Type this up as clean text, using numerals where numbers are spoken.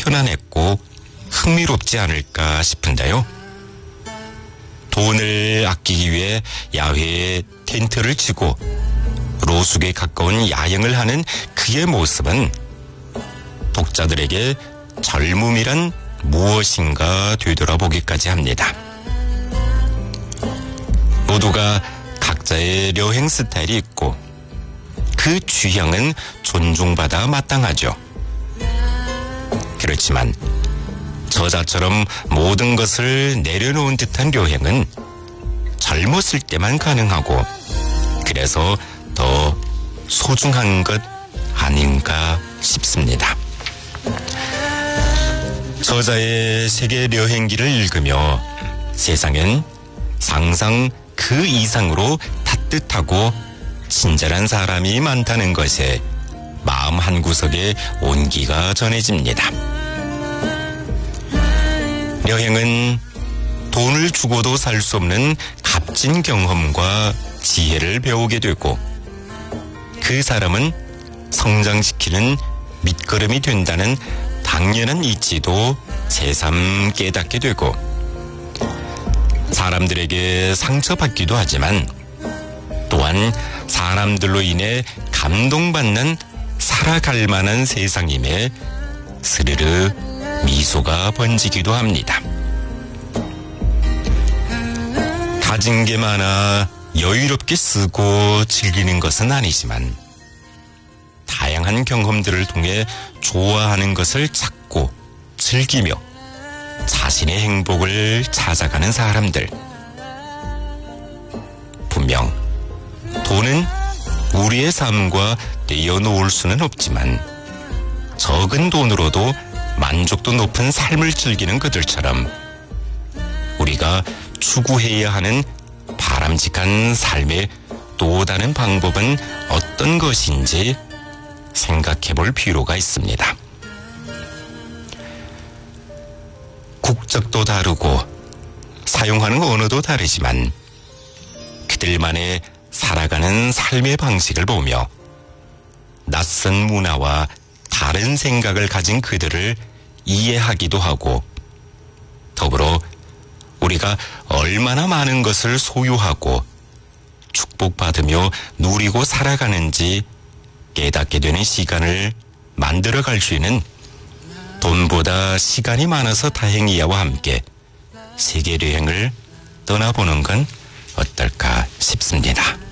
편안했고 흥미롭지 않을까 싶은데요. 돈을 아끼기 위해 야외에 텐트를 치고 로숙에 가까운 야영을 하는 그의 모습은 독자들에게 젊음이란 무엇인가 되돌아보기까지 합니다. 모두가 각자의 여행 스타일이 있고 그 취향은 존중받아 마땅하죠. 그렇지만 저자처럼 모든 것을 내려놓은 듯한 여행은 젊었을 때만 가능하고 그래서 더 소중한 것 아닌가 싶습니다. 저자의 세계 여행기를 읽으며 세상엔 상상 그 이상으로 따뜻하고 친절한 사람이 많다는 것에 마음 한구석에 온기가 전해집니다. 여행은 돈을 주고도 살 수 없는 값진 경험과 지혜를 배우게 되고 그 사람은 성장시키는 밑거름이 된다는 당연한 이치도 새삼 깨닫게 되고 사람들에게 상처받기도 하지만 또한 사람들로 인해 감동받는 살아갈 만한 세상임에 스르르 미소가 번지기도 합니다. 가진 게 많아 여유롭게 쓰고 즐기는 것은 아니지만 다양한 경험들을 통해 좋아하는 것을 찾고 즐기며 자신의 행복을 찾아가는 사람들. 분명 돈은 우리의 삶과 떼어놓을 수는 없지만 적은 돈으로도 만족도 높은 삶을 즐기는 그들처럼 우리가 추구해야 하는 바람직한 삶의 또 다른 방법은 어떤 것인지 생각해 볼 필요가 있습니다. 국적도 다르고 사용하는 언어도 다르지만 그들만의 살아가는 삶의 방식을 보며 낯선 문화와 다른 생각을 가진 그들을 이해하기도 하고 더불어 우리가 얼마나 많은 것을 소유하고 축복받으며 누리고 살아가는지 깨닫게 되는 시간을 만들어갈 수 있는 돈보다 시간이 많아서 다행이야와 함께 세계 여행을 떠나보는 건 어떨까 싶습니다.